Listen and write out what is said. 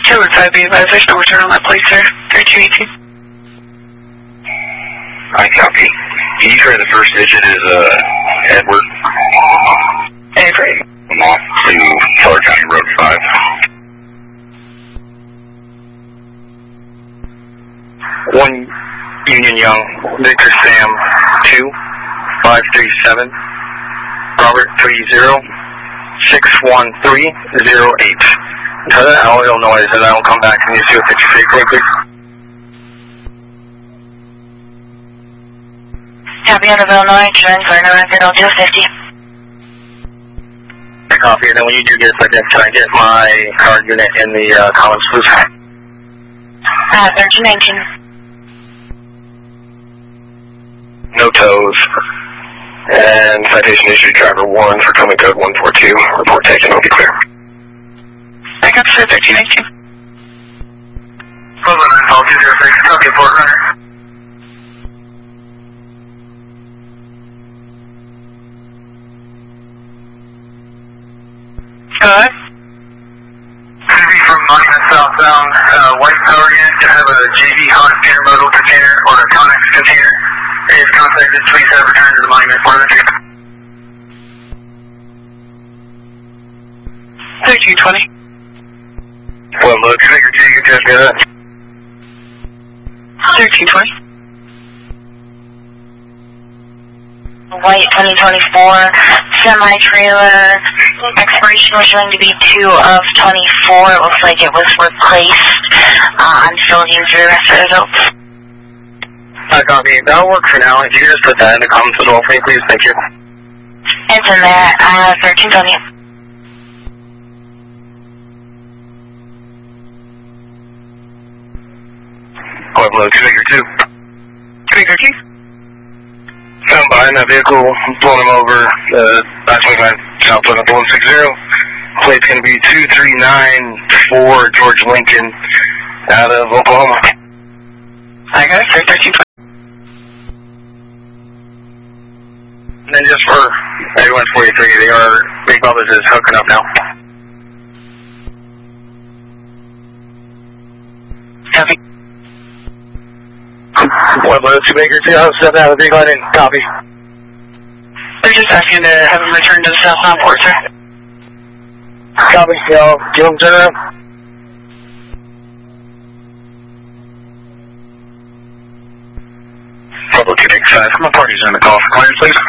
Would 5 be advised there's no return on that plate, sir. 3218. I copy. Can you try the first digit is Edward? Avery. Not to Color County Road 5. 1 Union Young, Victor Sam 2, 537, Robert 30-61308. Tell that all Illinois, and I will come back and issue a picture for you quickly. Copy out of Illinois, insurance, learn a record, I'll do a 50. Copy, and then when you do get a second, can I get my card unit in the Collins, please? 1319. No toes. And citation issued driver 1 for coming code 142. Report taken, will be clear. Back up, sir. 1319. Hold on, I'll do your fix. Copy, Fort Runner. Good. City from Monument southbound, White Power Unit to have a JV Hot intermodal container or a Connex container. If contacted, please have return to the Monument for the 1320. Well, look, figure 2, you just got it. 1320. White 2024 semi-trailer, expiration was showing to be 2 of 24. It looks like it was replaced. I'm still looking through the rest of the results. I copy. That'll work for now. If you just put that in the comments as well for me, please. Thank you. It's in there, 1320. Pueblo, figure 2. Figure 2. Found behind that vehicle, pulling him over, I-25 South Plymouth 160. Plate's going to be 2394 George Lincoln out of Oklahoma. I got it, sir. 1320. And then just for everyone's 43, they are, Big Bubba's is hooking up now. Copy. Pueblo, 2 Baker 2, I'll step out of the big line and copy. They're just asking to have him return to the southbound port, sir. Copy, y'all. Give him turn around. Pueblo 2 Baker 5, my party's on the call for clearance, please.